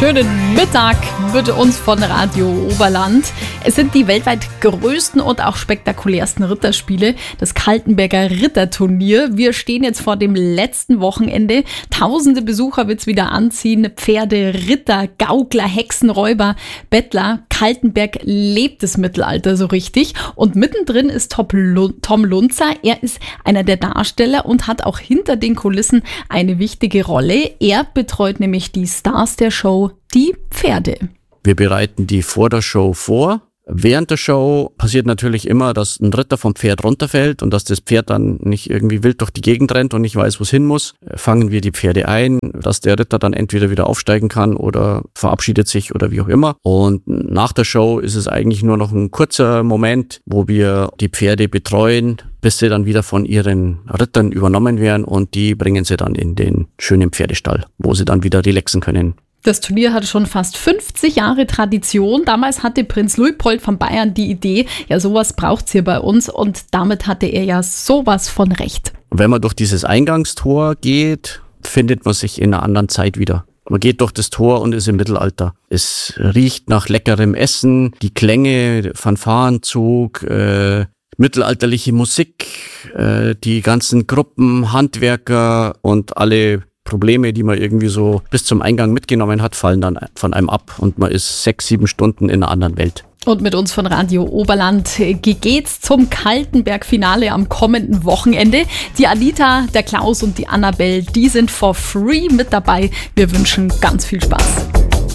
Schönen Mittag mit uns von Radio Oberland. Es sind die weltweit größten und auch spektakulärsten Ritterspiele, das Kaltenberger Ritterturnier. Wir stehen jetzt vor dem letzten Wochenende. Tausende Besucher wird's wieder anziehen. Pferde, Ritter, Gaukler, Hexenräuber, Bettler. Kaltenberg lebt das Mittelalter so richtig. Und mittendrin ist Tom Lunzer. Er ist einer der Darsteller und hat auch hinter den Kulissen eine wichtige Rolle. Er betreut nämlich die Stars der Show, die Pferde. Wir bereiten die vor der Show vor. Während der Show passiert natürlich immer, dass ein Ritter vom Pferd runterfällt und dass das Pferd dann nicht irgendwie wild durch die Gegend rennt und nicht weiß, wo es hin muss. Fangen wir die Pferde ein, dass der Ritter dann entweder wieder aufsteigen kann oder verabschiedet sich oder wie auch immer. Und nach der Show ist es eigentlich nur noch ein kurzer Moment, wo wir die Pferde betreuen, bis sie dann wieder von ihren Rittern übernommen werden und die bringen sie dann in den schönen Pferdestall, wo sie dann wieder relaxen können. Das Turnier hat schon fast 50 Jahre Tradition. Damals hatte Prinz Luitpold von Bayern die Idee, ja sowas braucht's hier bei uns, und damit hatte er ja sowas von recht. Und wenn man durch dieses Eingangstor geht, findet man sich in einer anderen Zeit wieder. Man geht durch das Tor und ist im Mittelalter. Es riecht nach leckerem Essen, die Klänge, Fanfarenzug, mittelalterliche Musik, die ganzen Gruppen, Handwerker und alle Probleme, die man irgendwie so bis zum Eingang mitgenommen hat, fallen dann von einem ab und man ist 6-7 Stunden in einer anderen Welt. Und mit uns von Radio Oberland geht's zum Kaltenberg-Finale am kommenden Wochenende. Die Anita, der Klaus und die Annabelle, die sind for free mit dabei. Wir wünschen ganz viel Spaß.